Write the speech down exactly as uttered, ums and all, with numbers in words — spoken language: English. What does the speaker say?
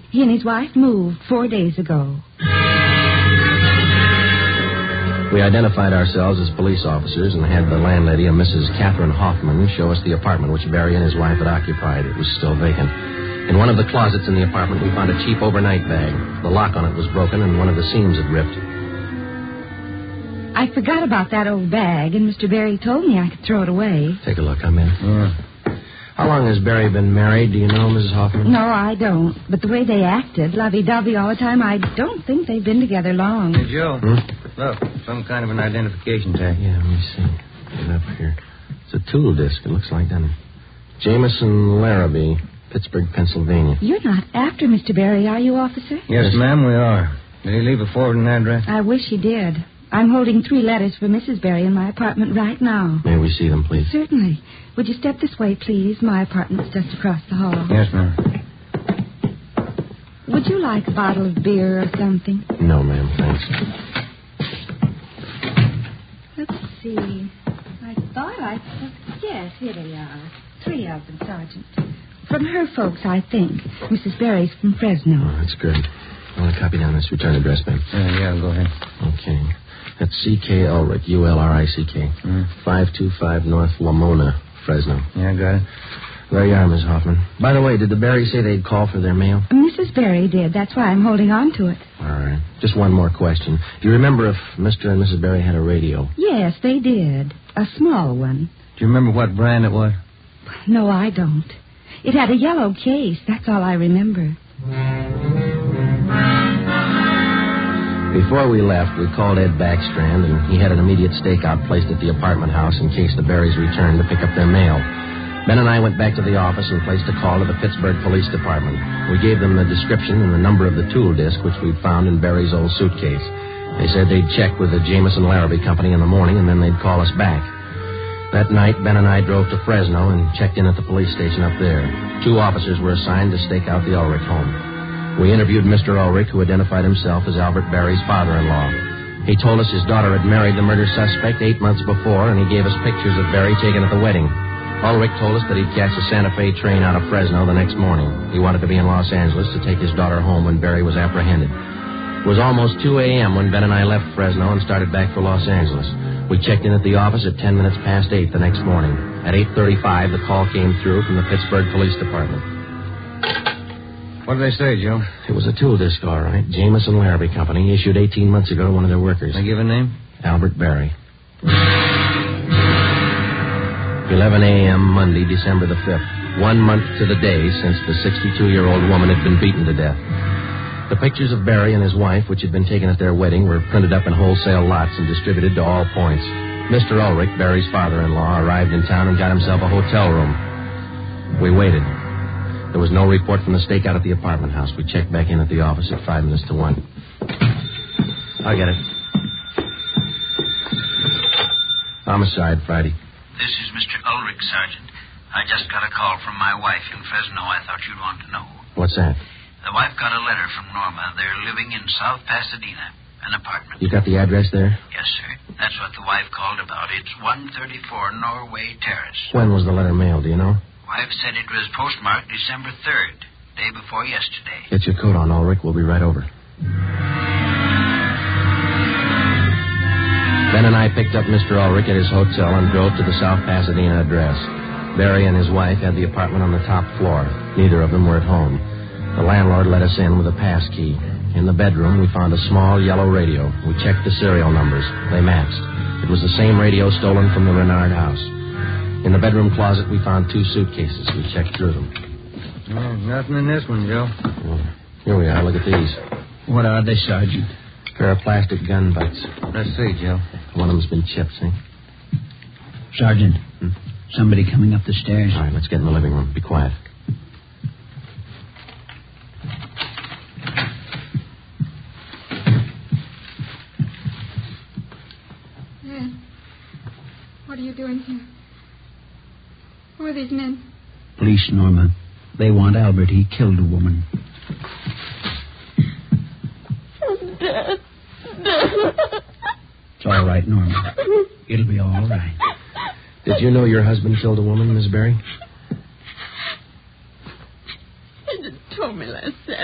He and his wife moved four days ago. We identified ourselves as police officers and had the landlady, a Missus Catherine Hoffman, show us the apartment which Barry and his wife had occupied. It was still vacant. In one of the closets in the apartment, we found a cheap overnight bag. The lock on it was broken and one of the seams had ripped. I forgot about that old bag, and Mister Barry told me I could throw it away. Take a look. I'm in. Yeah. How long has Barry been married? Do you know, Missus Hoffman? No, I don't. But the way they acted, lovey-dovey all the time, I don't think they've been together long. Hey, Joe. Hmm? Look, some kind of an identification tag. Yeah, let me see. Get it up here. It's a tool disc, it looks like, doesn't it? Jameson Larrabee, Pittsburgh, Pennsylvania. You're not after Mister Barry, are you, officer? Yes, ma'am, we are. Did he leave a forwarding address? I wish he did. I'm holding three letters for Missus Barry in my apartment right now. May we see them, please? Certainly. Would you step this way, please? My apartment's just across the hall. Yes, ma'am. Would you like a bottle of beer or something? No, ma'am, thanks. Let's see. I thought I... Yes, here they are. Three of them, Sergeant. From her folks, I think. Missus Barry's from Fresno. Oh, that's good. I want to copy down this return address, ma'am. Uh, yeah, go ahead. Okay. That's C K Ulrich, U L R I C K. Mm. five two five North Lamona, Fresno. Yeah, got it. There you are, Miss Hoffman. By the way, did the Barrys say they'd call for their mail? Missus Barry did. That's why I'm holding on to it. All right. Just one more question. Do you remember if Mister and Missus Barry had a radio? Yes, they did. A small one. Do you remember what brand it was? No, I don't. It had a yellow case. That's all I remember. Before we left, we called Ed Backstrand, and he had an immediate stakeout placed at the apartment house in case the Barrys returned to pick up their mail. Ben and I went back to the office and placed a call to the Pittsburgh Police Department. We gave them the description and the number of the tool disc which we'd found in Barry's old suitcase. They said they'd check with the Jameson Larrabee Company in the morning, and then they'd call us back. That night, Ben and I drove to Fresno and checked in at the police station up there. Two officers were assigned to stake out the Ulrich home. We interviewed Mister Ulrich, who identified himself as Albert Barry's father-in-law. He told us his daughter had married the murder suspect eight months before, and he gave us pictures of Barry taken at the wedding. Ulrich told us that he'd catch a Santa Fe train out of Fresno the next morning. He wanted to be in Los Angeles to take his daughter home when Barry was apprehended. It was almost two a.m. when Ben and I left Fresno and started back for Los Angeles. We checked in at the office at ten minutes past eight the next morning. At eight thirty-five, the call came through from the Pittsburgh Police Department. What did they say, Joe? It was a tool disc, all right. Jameson Larrabee Company, issued eighteen months ago to one of their workers. They give a name? Albert Barry. eleven a.m. Monday, December the fifth. One month to the day since the sixty-two-year-old woman had been beaten to death. The pictures of Barry and his wife, which had been taken at their wedding, were printed up in wholesale lots and distributed to all points. Mister Ulrich, Barry's father-in-law, arrived in town and got himself a hotel room. We waited. There was no report from the stakeout at the apartment house. We checked back in at the office at five minutes to one. I'll get it. Homicide, Friday. This is Mister Ulrich, Sergeant. I just got a call from my wife in Fresno. I thought you'd want to know. What's that? The wife got a letter from Norma. They're living in South Pasadena, an apartment. You got the address there? Yes, sir. That's what the wife called about. It's one thirty-four Norway Terrace. When was the letter mailed, do you know? Wife said it was postmarked December third, day before yesterday. Get your coat on, Ulrich. We'll be right over. Ben and I picked up Mister Ulrich at his hotel and drove to the South Pasadena address. Barry and his wife had the apartment on the top floor. Neither of them were at home. The landlord let us in with a pass key. In the bedroom, we found a small yellow radio. We checked the serial numbers. They matched. It was the same radio stolen from the Renard house. In the bedroom closet, we found two suitcases. We checked through them. Oh, nothing in this one, Joe. Well, here we are. Look at these. What are they, Sergeant? A pair of plastic gun butts. Let's see, Joe. One of them's been chipped, see? Sergeant, hmm? Somebody coming up the stairs. All right, let's get in the living room. Be quiet. Ed, what are you doing here? Who are these men? Police, Norma. They want Albert. He killed a woman. Dad. It's all right, Norma. It'll be all right. Did you know your husband killed a woman, Miss Barry?